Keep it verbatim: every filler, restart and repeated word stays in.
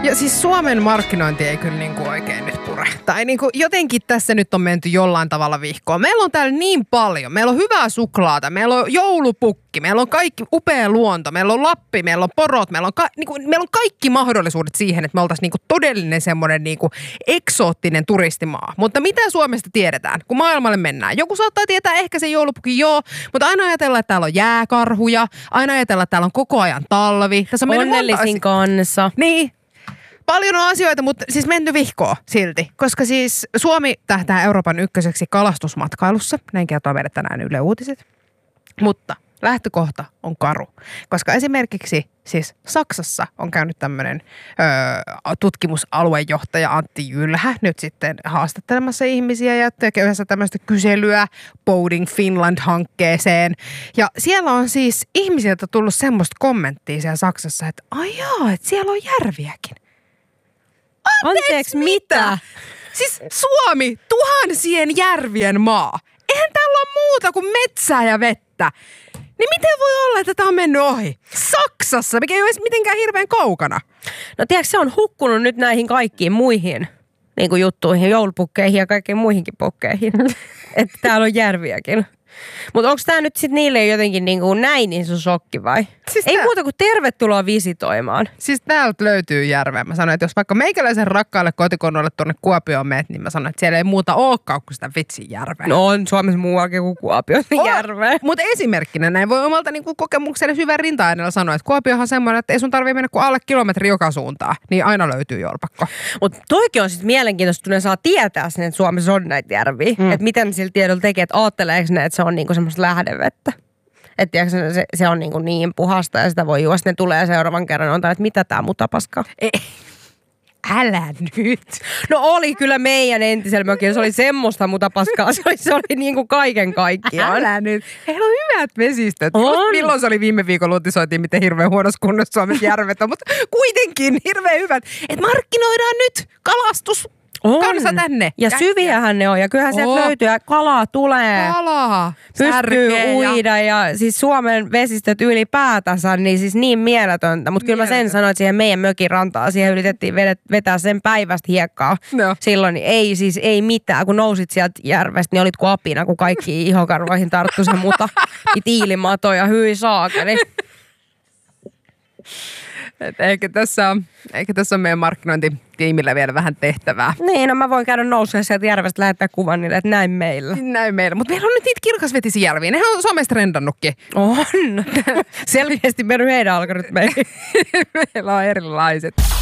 Ja siis Suomen markkinointi ei kyllä niinku oikein nyt pure. Tai niinku jotenkin tässä nyt on menty jollain tavalla vihkoon. Meillä on täällä niin paljon. Meillä on hyvää suklaata, meillä on joulupukki, meillä on kaikki upea luonto, meillä on Lappi, meillä on porot, meillä on, ka- niinku, meillä on kaikki mahdollisuudet siihen, että me oltaisiin niinku todellinen semmoinen niinku eksoottinen turistimaa. Mutta mitä Suomesta tiedetään, kun maailmalle mennään? Joku saattaa tietää ehkä se joulupuki, joo, mutta aina ajatellaan, että täällä on jääkarhuja, aina ajatellaan, että täällä on koko ajan talvi. Tässä on onnellisin kanssa. Niin. Paljon on asioita, mutta siis menty vihkoon silti, koska siis Suomi tähtää Euroopan ykköseksi kalastusmatkailussa. Näin kertoo meille tänään Yle Uutiset. Mutta lähtökohta on karu, koska esimerkiksi siis Saksassa on käynyt tämmöinen öö, tutkimusaluejohtaja Antti Jylhä nyt sitten haastattelemassa ihmisiä ja tekemässä tämmöistä kyselyä Boating Finland-hankkeeseen. Ja siellä on siis ihmisiltä tullut semmoista kommenttia siellä Saksassa, että ai jaa, että siellä on järviäkin. Anteeksi, mitä? Siis Suomi, tuhansien järvien maa. Eihän täällä ole muuta kuin metsää ja vettä. Niin miten voi olla, että tämä on mennyt ohi? Saksassa, mikä ei ole edes mitenkään hirveän kaukana. No tiedätkö, se on hukkunut nyt näihin kaikkiin muihin niin kuin juttuihin, joulupukkeihin ja kaikkiin muihinkin pukkeihin. Että täällä on järviäkin. Mutta onko tämä nyt sitten niille jotenkin niin kuin näin iso shokki vai? Siis ei tää... muuta kuin tervetuloa visitoimaan. Siis täältä löytyy järveä. Mä sanoin, että jos vaikka meikäläisen rakkaalle kotikonnolle tuonne Kuopioon meet, niin mä sanoin, että siellä ei muuta olekaan kuin sitä vitsin järveä. No on Suomessa muuakin kuin Kuopio järveä. Mutta esimerkkinä näin voi omalta niin kokemukselle hyvän rinta-aineella sanoa, että Kuopiohan on semmoinen, että ei sun tarvitse mennä kuin alle kilometri joka suuntaan. Niin aina löytyy jolpakko. Mutta toikin on sitten mielenkiintoista, kun ne saa tietää sen, että Suomessa on näitä järviä. Mm. Että miten sillä tiedolla tekee, että ajatteleeko ne, että se on niinku semmoista lähdevettä. Että se, se on niin, niin puhasta ja sitä voi juosta. Ne tulee seuraavan kerran ja on että mitä tää mutapaskaa. Ei. Älä nyt. No oli kyllä meidän entisellä mökillä. Se oli semmoista mutapaskaa. Se oli, se oli niin kuin kaiken kaikkiaan. Älä nyt. Heillä on hyvät vesistöt. On. Just milloin se oli viime viikolla uutisoitiin, miten hirveän huonossa kunnossa Suomessa järvet on. Mutta kuitenkin hirveän hyvät. Että markkinoidaan nyt kalastus. On. Kansa tänne. Ja syviähän ne on. Ja kyllähän sieltä oh. löytyy. Ja kalaa tulee. Kalaa. Pystyy Särkeä uida. Ja... ja siis Suomen vesistöt ylipäätänsä, niin siis niin mieletöntä. Mutta kyllä mä sen sanoin, että siihen meidän mökin rantaa, siihen yritettiin vetää sen päivästä hiekkaa. No. Silloin niin ei siis ei mitään. Kun nousit sieltä järvestä, niin olit kuin apina, kun kaikki ihokarvoihin tarttu se muta. Tiilimatoja, hyi saakeli. Et ehkä, tässä on, ehkä tässä on meidän markkinointitiimillä vielä vähän tehtävää. Niin, no mä voin käydä nousua sieltä järvestä, lähettää kuvan niille, että näin meillä. Näin meillä. Mutta meillä on nyt niitä kirkasvetisiä järviä. Nehän on Suomessa trendannutkin. On. Selkeästi mennyt heidän algoritmeihin. Meillä on erilaiset.